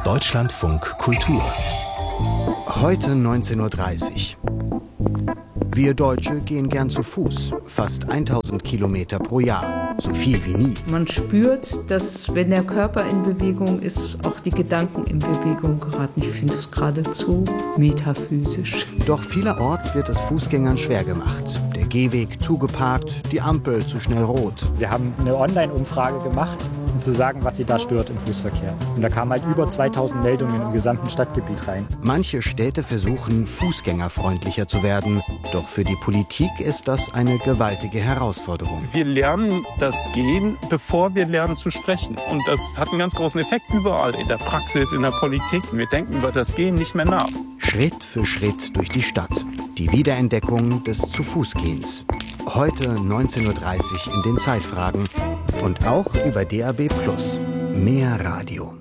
Deutschlandfunk Kultur. Heute 19:30 Uhr. Wir Deutsche gehen gern zu Fuß, fast 1000 Kilometer pro Jahr, so viel wie nie. Man spürt, dass wenn der Körper in Bewegung ist, auch die Gedanken in Bewegung geraten. Ich finde es geradezu metaphysisch. Doch vielerorts wird es Fußgängern schwer gemacht. Der Gehweg zugeparkt, die Ampel zu schnell rot. Wir haben eine Online-Umfrage gemacht, um zu sagen, was sie da stört im Fußverkehr. Und da kamen halt über 2000 Meldungen im gesamten Stadtgebiet rein. Manche Städte versuchen, fußgängerfreundlicher zu werden. Doch für die Politik ist das eine gewaltige Herausforderung. Wir lernen das Gehen, bevor wir lernen zu sprechen. Und das hat einen ganz großen Effekt überall, in der Praxis, in der Politik. Wir denken über das Gehen nicht mehr nach. Schritt für Schritt durch die Stadt. Die Wiederentdeckung des Zu-Fuß-Gehens. Heute 19:30 Uhr in den Zeitfragen. Und auch über DAB+. Mehr Radio.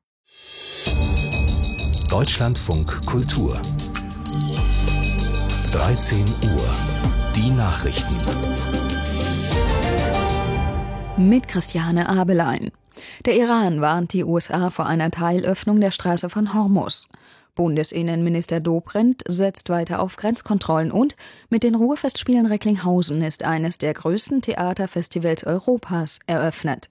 Deutschlandfunk Kultur. 13 Uhr. Die Nachrichten. Mit Christiane Abelein. Der Iran warnt die USA vor einer Teilöffnung der Straße von Hormuz. Bundesinnenminister Dobrindt setzt weiter auf Grenzkontrollen und mit den Ruhrfestspielen Recklinghausen ist eines der größten Theaterfestivals Europas eröffnet.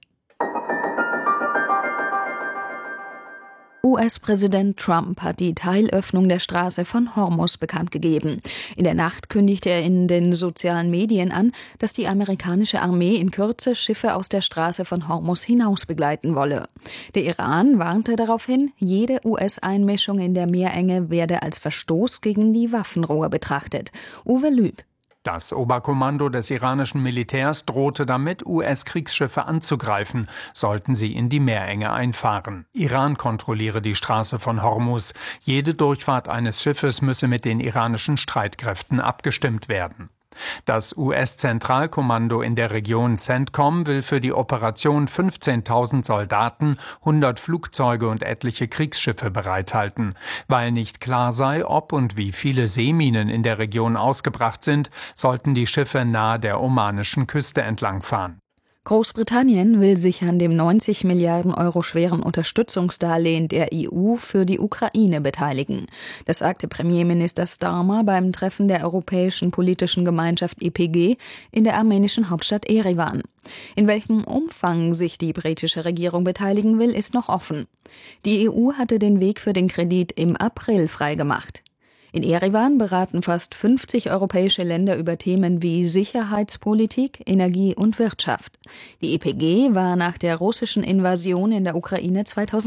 US-Präsident Trump hat die Teilöffnung der Straße von Hormuz bekannt gegeben. In der Nacht kündigte er in den sozialen Medien an, dass die amerikanische Armee in Kürze Schiffe aus der Straße von Hormuz hinaus begleiten wolle. Der Iran warnte daraufhin, jede US-Einmischung in der Meerenge werde als Verstoß gegen die Waffenruhe betrachtet. Uwe Lüb. Das Oberkommando des iranischen Militärs drohte damit, US-Kriegsschiffe anzugreifen, sollten sie in die Meerenge einfahren. Iran kontrolliere die Straße von Hormuz. Jede Durchfahrt eines Schiffes müsse mit den iranischen Streitkräften abgestimmt werden. Das US-Zentralkommando in der Region CENTCOM will für die Operation 15.000 Soldaten, 100 Flugzeuge und etliche Kriegsschiffe bereithalten. Weil nicht klar sei, ob und wie viele Seeminen in der Region ausgebracht sind, sollten die Schiffe nahe der omanischen Küste entlangfahren. Großbritannien will sich an dem 90 Milliarden Euro schweren Unterstützungsdarlehen der EU für die Ukraine beteiligen. Das sagte Premierminister Starmer beim Treffen der Europäischen Politischen Gemeinschaft EPG in der armenischen Hauptstadt Erivan. In welchem Umfang sich die britische Regierung beteiligen will, ist noch offen. Die EU hatte den Weg für den Kredit im April freigemacht. In Erivan beraten fast 50 europäische Länder über Themen wie Sicherheitspolitik, Energie und Wirtschaft. Die EPG war nach der russischen Invasion in der Ukraine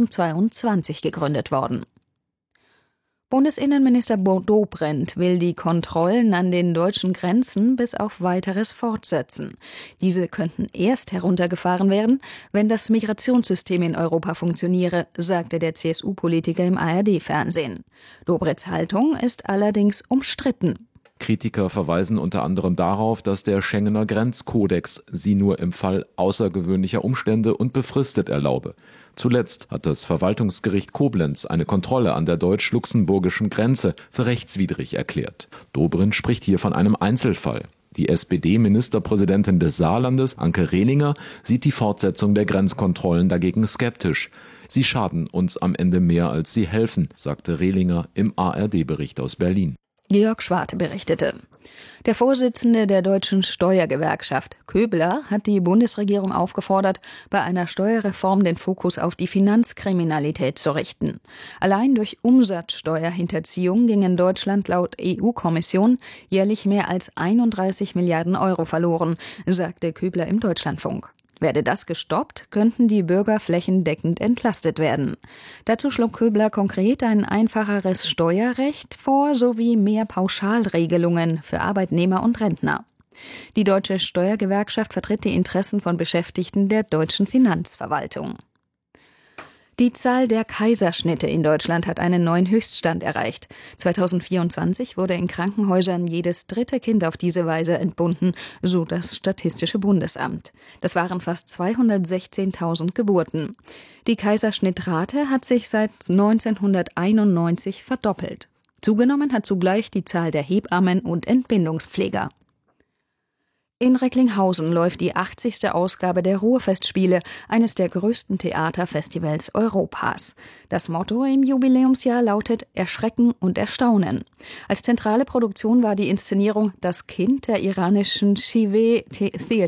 2022 gegründet worden. Bundesinnenminister Dobrindt will die Kontrollen an den deutschen Grenzen bis auf Weiteres fortsetzen. Diese könnten erst heruntergefahren werden, wenn das Migrationssystem in Europa funktioniere, sagte der CSU-Politiker im ARD-Fernsehen. Dobrindts Haltung ist allerdings umstritten. Kritiker verweisen unter anderem darauf, dass der Schengener Grenzkodex sie nur im Fall außergewöhnlicher Umstände und befristet erlaube. Zuletzt hat das Verwaltungsgericht Koblenz eine Kontrolle an der deutsch-luxemburgischen Grenze für rechtswidrig erklärt. Dobrindt spricht hier von einem Einzelfall. Die SPD-Ministerpräsidentin des Saarlandes, Anke Rehlinger, sieht die Fortsetzung der Grenzkontrollen dagegen skeptisch. Sie schaden uns am Ende mehr, als sie helfen, sagte Rehlinger im ARD-Bericht aus Berlin. Georg Schwarte berichtete. Der Vorsitzende der deutschen Steuergewerkschaft, Köbler, hat die Bundesregierung aufgefordert, bei einer Steuerreform den Fokus auf die Finanzkriminalität zu richten. Allein durch Umsatzsteuerhinterziehung ging in Deutschland laut EU-Kommission jährlich mehr als 31 Milliarden Euro verloren, sagte Köbler im Deutschlandfunk. Werde das gestoppt, könnten die Bürger flächendeckend entlastet werden. Dazu schlug Köbler konkret ein einfacheres Steuerrecht vor sowie mehr Pauschalregelungen für Arbeitnehmer und Rentner. Die Deutsche Steuergewerkschaft vertritt die Interessen von Beschäftigten der deutschen Finanzverwaltung. Die Zahl der Kaiserschnitte in Deutschland hat einen neuen Höchststand erreicht. 2024 wurde in Krankenhäusern jedes dritte Kind auf diese Weise entbunden, so das Statistische Bundesamt. Das waren fast 216.000 Geburten. Die Kaiserschnittrate hat sich seit 1991 verdoppelt. Zugenommen hat zugleich die Zahl der Hebammen und Entbindungspfleger. In Recklinghausen läuft die 80. Ausgabe der Ruhrfestspiele, eines der größten Theaterfestivals Europas. Das Motto im Jubiläumsjahr lautet Erschrecken und Erstaunen. Als zentrale Produktion war die Inszenierung Das Kind der iranischen Shi've Theater